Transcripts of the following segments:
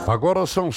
Agora são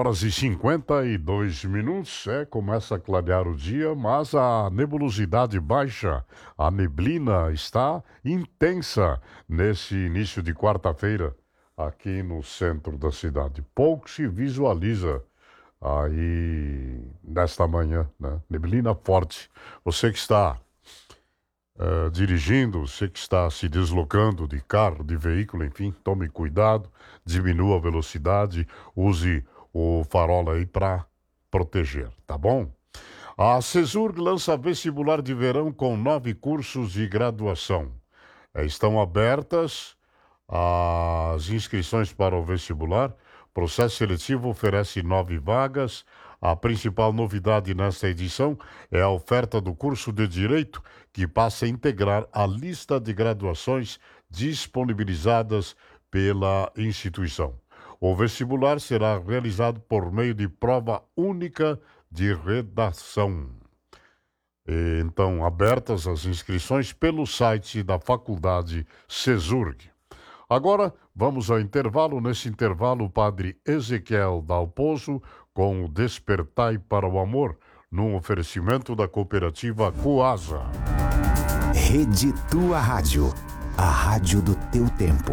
5h52. Começa a clarear o dia, mas a nebulosidade baixa, a neblina está intensa nesse início de quarta-feira aqui no centro da cidade. Pouco se visualiza aí nesta manhã, né? Neblina forte. Você que está dirigindo, você que está se deslocando de carro, de veículo, enfim, tome cuidado, diminua a velocidade, use o farol aí para proteger, tá bom? A CESURG lança vestibular de verão com 9 cursos de graduação. Estão abertas as inscrições para o vestibular. Processo seletivo oferece 9 vagas. A principal novidade nesta edição é a oferta do curso de Direito, que passa a integrar a lista de graduações disponibilizadas pela instituição. O vestibular será realizado por meio de prova única de redação. Então, abertas as inscrições pelo site da Faculdade CESURG. Agora, vamos ao intervalo. Nesse intervalo, o padre Ezequiel Dalpozo com o Despertai para o Amor, num oferecimento da cooperativa Coasa. Rede Tua Rádio, a rádio do teu tempo.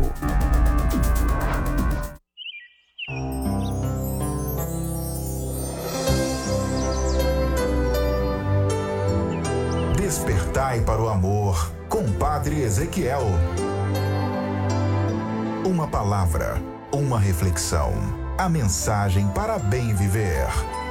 Despertai para o Amor, com Padre Ezequiel. Uma palavra, uma reflexão, a mensagem para bem viver.